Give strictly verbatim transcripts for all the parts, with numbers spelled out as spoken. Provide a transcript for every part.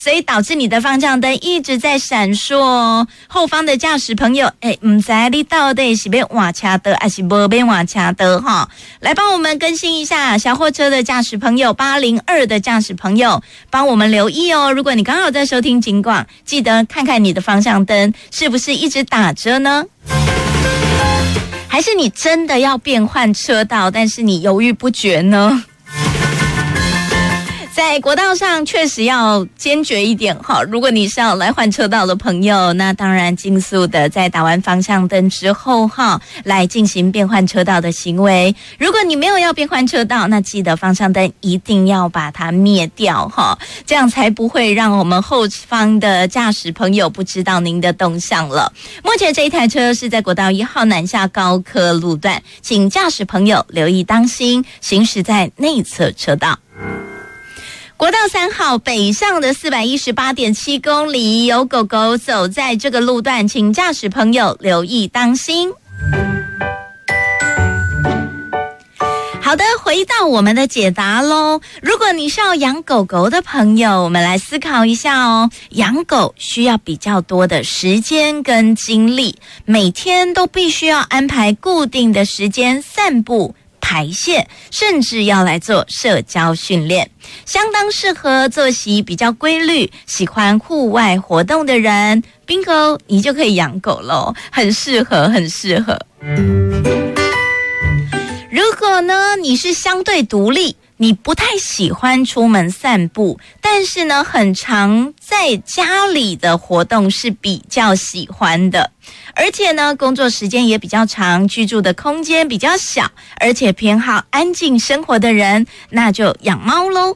所以导致你的方向灯一直在闪烁哦。后方的驾驶朋友，哎，唔知你到底是要往车的还是没要往车的哈？来帮我们更新一下小货车的驾驶朋友，八零二的驾驶朋友，帮我们留意哦。如果你刚好在收听警广，记得看看你的方向灯是不是一直打着呢？还是你真的要变换车道，但是你犹豫不决呢？在国道上确实要坚决一点哈。如果你是要来换车道的朋友，那当然尽速的在打完方向灯之后哈，来进行变换车道的行为。如果你没有要变换车道，那记得方向灯一定要把它灭掉哈，这样才不会让我们后方的驾驶朋友不知道您的动向了。目前这一台车是在国道一号南下高科路段，请驾驶朋友留意当心，行驶在内侧车道。国道三号北上的 四百一十八点七 公里，有狗狗走在这个路段，请驾驶朋友留意当心。好的，回到我们的解答咯。如果你是要养狗狗的朋友，我们来思考一下哦。养狗需要比较多的时间跟精力，每天都必须要安排固定的时间散步、排泄，甚至要来做社交训练，相当适合作息比较规律、喜欢户外活动的人。Bingo， 你就可以养狗咯，很适合，很适合。如果呢，你是相对独立，你不太喜欢出门散步，但是呢，很常在家里的活动是比较喜欢的，而且呢，工作时间也比较长，居住的空间比较小，而且偏好安静生活的人，那就养猫咯。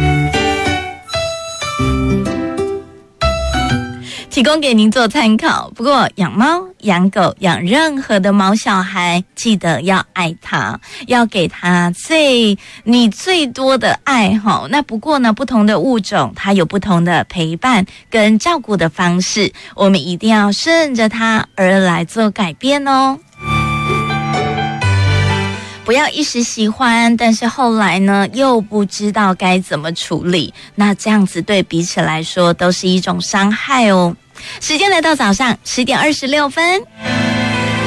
提供给您做参考。不过养猫、养狗、养任何的毛小孩，记得要爱它，要给它最你最多的爱哈。那不过呢，不同的物种它有不同的陪伴跟照顾的方式，我们一定要顺着它而来做改变哦。不要一时喜欢，但是后来呢又不知道该怎么处理，那这样子对彼此来说都是一种伤害哦。时间来到早上十点二十六分。